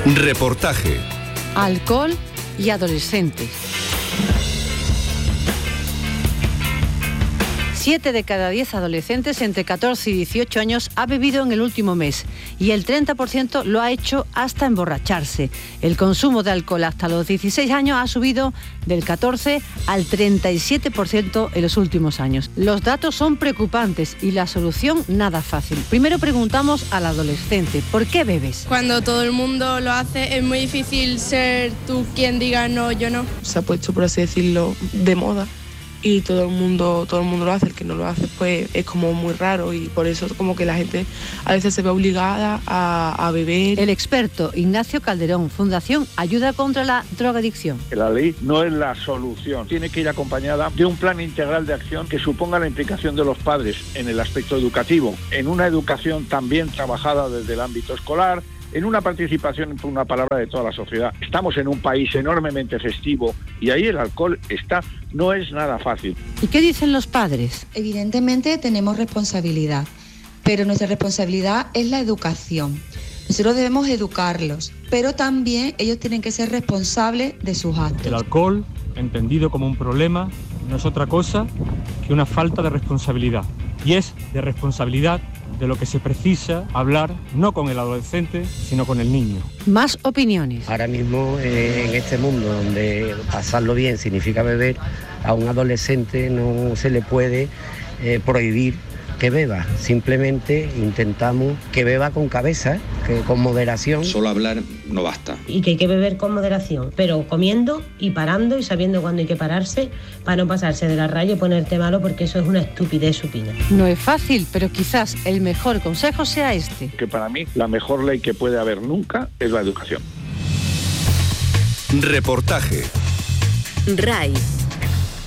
Reportaje. Alcohol y adolescentes. 7 de cada 10 adolescentes entre 14 y 18 años ha bebido en el último mes y el 30% lo ha hecho hasta emborracharse. El consumo de alcohol hasta los 16 años ha subido del 14 al 37% en los últimos años. Los datos son preocupantes y la solución nada fácil. Primero preguntamos al adolescente, ¿por qué bebes? Cuando todo el mundo lo hace es muy difícil ser tú quien diga no, yo no. Se ha puesto, por así decirlo, de moda. Y todo el mundo lo hace, el que no lo hace pues es como muy raro y por eso como que la gente a veces se ve obligada a beber. El experto Ignacio Calderón, Fundación Ayuda contra la Drogadicción. La ley no es la solución, tiene que ir acompañada de un plan integral de acción que suponga la implicación de los padres en el aspecto educativo, en una educación también trabajada desde el ámbito escolar, en una participación, por una palabra, de toda la sociedad. Estamos en un país enormemente festivo y ahí el alcohol no es nada fácil. ¿Y qué dicen los padres? Evidentemente tenemos responsabilidad, pero nuestra responsabilidad es la educación. Nosotros debemos educarlos, pero también ellos tienen que ser responsables de sus actos. El alcohol, entendido como un problema, no es otra cosa que una falta de responsabilidad. Y es de responsabilidad de lo que se precisa hablar, no con el adolescente, sino con el niño. Más opiniones. Ahora mismo, en este mundo donde pasarlo bien significa beber, a un adolescente no se le puede prohibir que beba. Simplemente intentamos que beba con cabeza, que con moderación. Solo hablar no basta. Y que hay que beber con moderación, pero comiendo y parando y sabiendo cuándo hay que pararse para no pasarse de la raya y ponerte malo, porque eso es una estupidez supina. No es fácil, pero quizás el mejor consejo sea este. Que para mí la mejor ley que puede haber nunca es la educación. Reportaje. RAI.